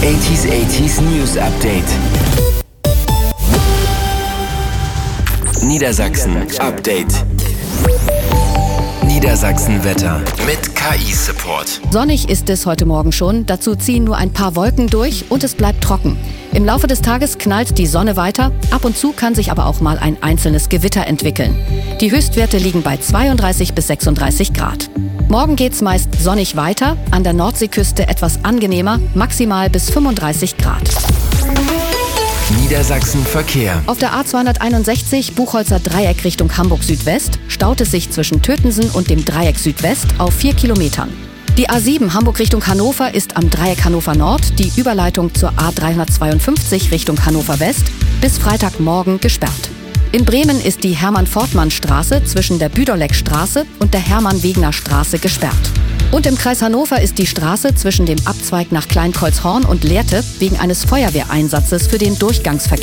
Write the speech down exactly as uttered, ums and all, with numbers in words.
achtziger achtziger News Update. Niedersachsen Update. Niedersachsen-Wetter mit K I-Support. Sonnig ist es heute Morgen schon, dazu ziehen nur ein paar Wolken durch und es bleibt trocken. Im Laufe des Tages knallt die Sonne weiter, ab und zu kann sich aber auch mal ein einzelnes Gewitter entwickeln. Die Höchstwerte liegen bei zweiunddreißig bis sechsunddreißig Grad. Morgen geht's meist sonnig weiter, an der Nordseeküste etwas angenehmer, maximal bis fünfunddreißig Grad. Niedersachsen Verkehr. Auf der A zweihunderteinundsechzig Buchholzer Dreieck Richtung Hamburg Südwest staut es sich zwischen Tötensen und dem Dreieck Südwest auf vier Kilometern. Die A sieben Hamburg Richtung Hannover ist am Dreieck Hannover Nord, die Überleitung zur A dreihundertzweiundfünfzig Richtung Hannover West, bis Freitagmorgen gesperrt. In Bremen ist die Hermann-Fortmann-Straße zwischen der Büderleck-Straße und der Hermann-Wegener-Straße gesperrt. Und im Kreis Hannover ist die Straße zwischen dem Abzweig nach Kleinkolzhorn und Lehrte wegen eines Feuerwehreinsatzes für den Durchgangsverkehr